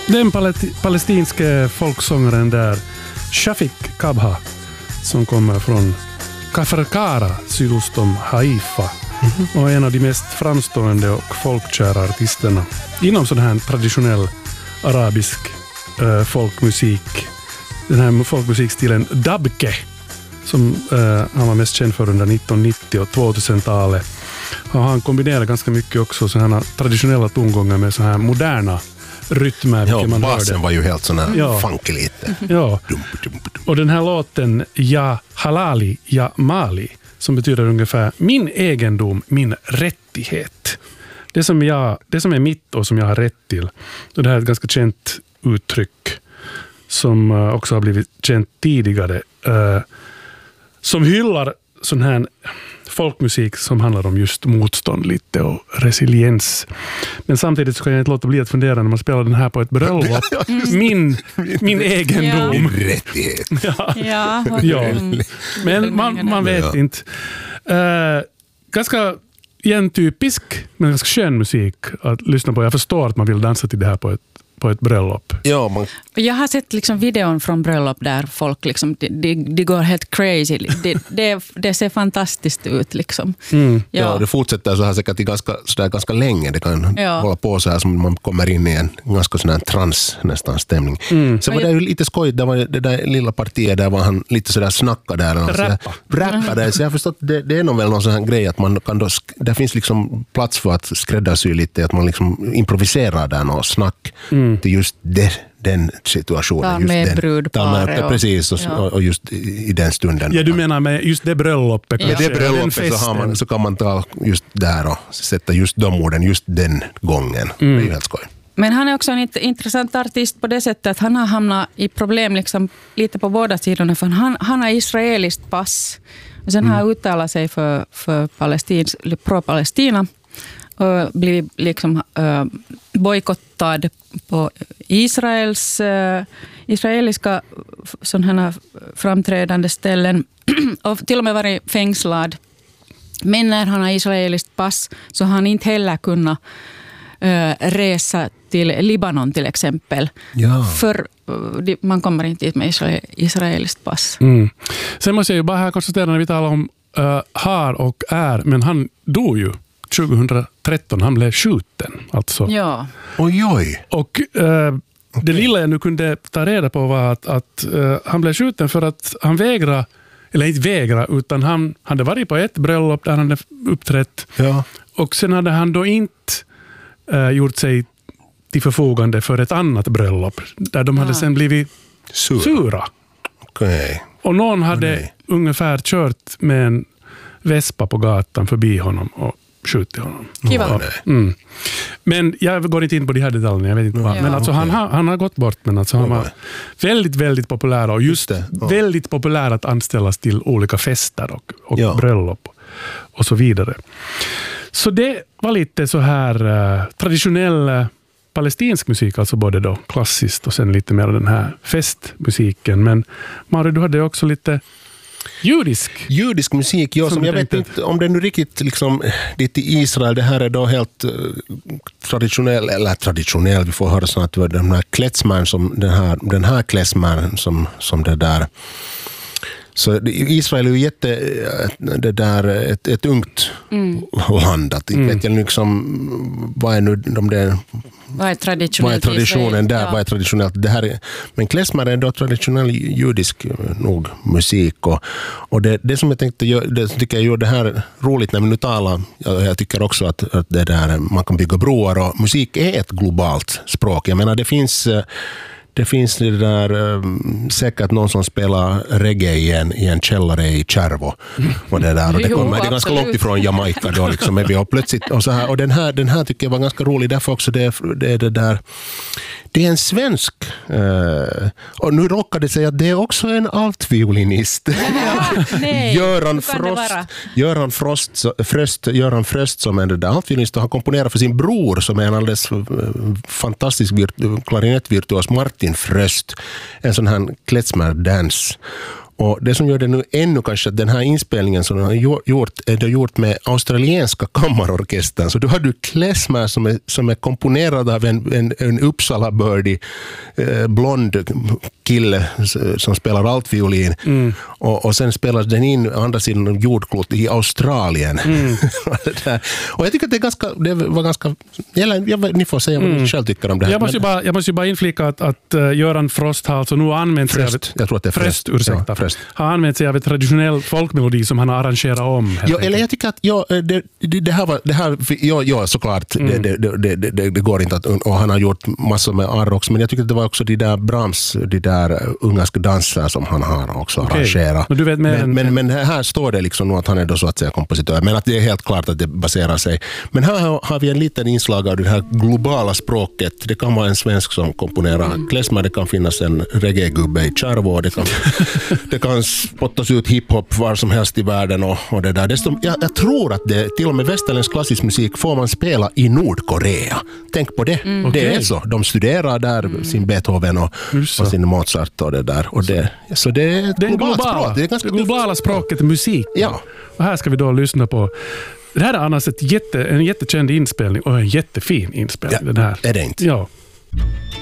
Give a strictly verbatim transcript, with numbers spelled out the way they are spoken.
Den paleti- palestinske folksångaren där, Shafik Kabha, som kommer från Kafr-Kara, sydost om Haifa, mm-hmm. och är en av de mest framstående och folkkära artisterna inom sån här traditionell arabisk eh, folkmusik. Den här folkmusikstilen Dabke, som eh, han var mest känd för under nittonhundranittio- och tvåtusentalet. Och han kombinerar ganska mycket också så här traditionella tongångar med så här moderna rytmer. Ja, man basen hörde. var ju helt sån här ja. funky lite. Ja, och den här låten Ja Halali, Ja Mali, som betyder ungefär min egendom, min rättighet. Det som, jag, det som är mitt och som jag har rätt till. Och det här är ett ganska känt uttryck som också har blivit känt tidigare. Uh, som hyllar sån här folkmusik som handlar om just motstånd lite och resiliens. Men samtidigt så kan jag inte låta bli att fundera när man spelar den här på ett bröllop. Min, min egendom. Min rättighet. Ja. Ja, ja. Men man, man vet ja. inte. Uh, ganska gentypisk, men ganska skön musik att lyssna på. Jag förstår att man vill dansa till det här på ett på ett bröllop. Ja, man... Jag har sett liksom videon från bröllop där folk liksom, de, de, de går helt crazy. Det, det, det ser fantastiskt ut liksom. Mm. Ja. ja, det fortsätter så här säkert i ganska, så där, ganska länge. Det kan ja. hålla på så här som man kommer in i en ganska sån här trans nästan stämning. Mm. Så var det ju lite skojigt, det var det där lilla partiet där var han lite så där snackade där. Rappa. Rappade, så jag har förstått det, det är nog väl någon sån här grej att man kan då, det finns liksom plats för att skräddarsy lite, att man liksom improviserar där något snack. Mm. till just det, den situationen. Ta just med den, brudparet. Ta med, precis, och, ja. och just i, i den stunden. Ja, du menar med just det bröllopet. Ja. Med det bröllopet så, har man, så kan man ta just där och sätta just de orden just den gången. Mm. Det är ju helt skoj. Men han är också en intressant artist på det sättet att han har hamnat i problem liksom lite på båda sidorna. För han, han har israeliskt pass. Och sen mm. har han uttalat sig för, för Palestins, pro-Palestina. Och blivit liksom uh, bojkottad på Israels uh, israeliska sådana framträdande ställen och till och med varit fängslad. Men när han har israeliskt pass så har han inte heller kunnat uh, resa till Libanon till exempel. Ja. För uh, man kommer inte hit med israel, israeliskt pass. Mm. Sen måste jag ju bara här konstatera när vi talar om uh, har och är, men han dog ju tjugohundratretton, han blev skjuten alltså. Ja. Oj, oj. Och uh, okay. det lilla jag nu kunde ta reda på var att, att uh, han blev skjuten för att han vägrade, eller inte vägra, utan han hade varit på ett bröllop där han hade uppträtt. Ja. Och sen hade han då inte uh, gjort sig till förfogande för ett annat bröllop där de ja. hade sen blivit sura. sura. Okay. Och någon hade okay. ungefär kört med en vespa på gatan förbi honom och skjutit honom. Kiva. Mm. Men jag går inte in på de här detaljerna, jag vet inte vad. Ja, men alltså okay. han, har, han har gått bort, men alltså han var väldigt, väldigt populär och just det. Ja. väldigt populär att anställas till olika fester och, och ja. bröllop och så vidare. Så det var lite så här uh, traditionell uh, palestinsk musik, alltså både då klassiskt och sen lite mer den här festmusiken. Men Mario, du hade också lite judisk. Judisk musik, ja, som, som jag vet inte om det är nu riktigt liksom dit i Israel, det här är då helt uh, traditionell, eller traditionell, vi får höra så att det var den här klezmer som den här, den här klezmer som, som det där. Så Israel är ju jätte, det där, ett, ett ungt mm. land. Att, mm. vet jag liksom, vad är nu de där... Vad är traditionellt? Vad är traditionen där? Ja. Vad är traditionellt? Det här är, men klezmer är då traditionell judisk nog musik. Och, och det, det som jag tänkte, det tycker jag gör det här roligt när vi nu talar. Jag, jag tycker också att, att det där, man kan bygga broar och musik är ett globalt språk. Jag menar, det finns... Det finns det där um, säkert någon som spelar reggae i en, i en källare i Kärvo. Och det där och det kommer det är ganska långt ifrån Jamaica då liksom är vi och plötsligt och så här och den här den här tycker jag var ganska rolig därför också det det är det där det är en svensk uh, och nu råkar det säga att det är också en altviolinist. Ja, nej, Göran Frost Göran Frost Fröst Göran Fröst som är det där altviolinist och har komponerat för sin bror som är en alldeles uh, fantastisk virt- klarinettvirtuos Martin Fröst, en sån här klezmer-dans. Och det som gör det nu ännu kanske att den här inspelningen som de har gjort är det gjort med australienska kammarorkestern. Så du har du klezmer som är, som är komponerad av en, en, en Uppsala-bördig eh, blond kille som spelar altviolin. Mm. Och, och sen spelas den in andra sidan av jordklot i Australien. Mm. Och jag tycker att det, är ganska, det var ganska... Eller, jag, ni får säga vad mm. ni själv tycker om det här. Jag måste ju bara, jag måste ju bara inflika att, att uh, Göran Frost har alltså nu använt sig av ett, jag tror att det är Frest, ursäkta, ja, Frest. har använt sig av ett traditionell folkmelodi som han har arrangerat om. Ja, eller jag tycker att ja, det, det, det här var det här, ja, ja såklart mm. det, det, det, det, det går inte att, och han har gjort massor med arr också, men jag tycker att det var också de där Brahms, de där ungerska danser som han har också okay. arrangerat. Men, du vet men, en... men, men här står det liksom nog att han är då så att säga kompositör, men att det är helt klart att det baserar sig. Men här har, har vi en liten inslag av det här globala språket. Det kan vara en svensk som komponerar mm. klezmer, det kan finnas en reggae-gubbe i Charvo, det kan, det kan spottas ut hiphop var som helst i världen och, och det där. Det som, jag, jag tror att det, till och med västerländsk klassisk musik får man spela i Nordkorea. Tänk på det. Mm. Det okay. är så. De studerar där mm. sin Beethoven och, och sin Mozart och det där. Och det, så det är ett det är globalt globala, språk. Det är ganska det globala språket är musik. Ja. Och här ska vi då lyssna på. Det här är annars ett jätte, en jättekänd inspelning och en jättefin inspelning. Ja, den här. Är det inte? Ja.